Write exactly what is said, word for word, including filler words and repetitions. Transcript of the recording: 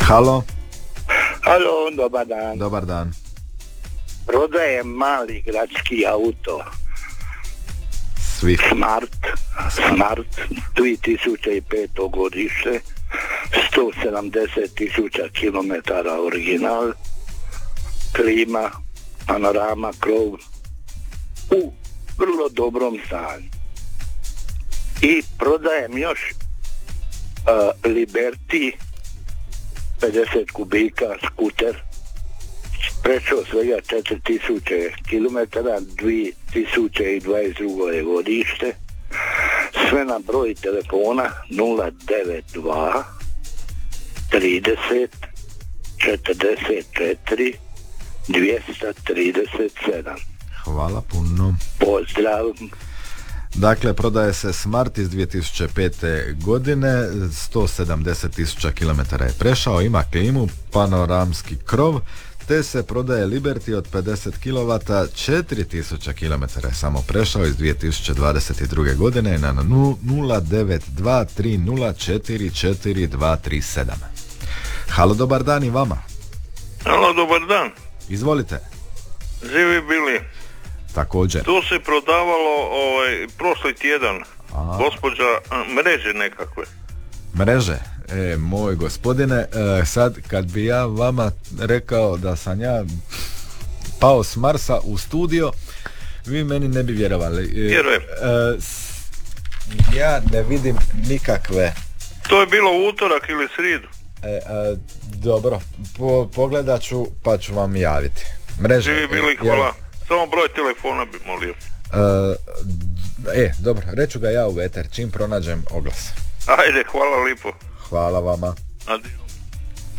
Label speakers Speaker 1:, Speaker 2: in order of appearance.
Speaker 1: Halo.
Speaker 2: Halo, dobar dan.
Speaker 1: Dobar dan.
Speaker 2: Prodajem mali gradski auto.
Speaker 1: Swift.
Speaker 2: Smart. Smart. dvije tisuće pete. godište. sto sedamdeset tisuća kilometara original. Klima, panorama, krov. U vrlo dobrom stanju. I prodajem još uh, Liberty pedeset kubika skuter, prešao svega četiri tisuće kilometara, dvije tisuće dvadeset drugo. godište, sve na broj telefona nula devet dva trideset četrdeset četiri dvjesto trideset sedam.
Speaker 1: Hvala puno.
Speaker 2: Pozdrav.
Speaker 1: Dakle, prodaje se Smart iz dvije tisuće pete. godine, sto sedamdeset tisuća kilometara je prešao, ima klimu, panoramski krov, te se prodaje Liberty od pedeset kilovata, četiri tisuće kilometara je samo prešao iz dvije tisuće dvadeset druge. godine na nula devet dva tri nula četiri četiri dva tri sedam. Halo, dobar dan i vama.
Speaker 3: Halo, dobar dan.
Speaker 1: Izvolite.
Speaker 3: Živi bili.
Speaker 1: Također.
Speaker 3: Tu se prodavalo ovaj, prošli tjedan. Aha. Gospođa mreže nekakve.
Speaker 1: Mreže? E, moj gospodine, e, sad kad bi ja vama rekao da sam ja pao s Marsa u studio, vi meni ne bi vjerovali. E,
Speaker 3: Vjerujem.
Speaker 1: E, s, ja ne vidim nikakve.
Speaker 3: To je bilo u utorak ili sridu.
Speaker 1: E, e, dobro, po, pogledat ću pa ću vam javiti. Mreže.
Speaker 3: Živi bili, hvala. Ja. Samo broj telefona bi molio.
Speaker 1: E, e, dobro, reću ga ja u eter čim pronađem oglas.
Speaker 3: Ajde, hvala lipo.
Speaker 1: Hvala vama.
Speaker 3: Adio.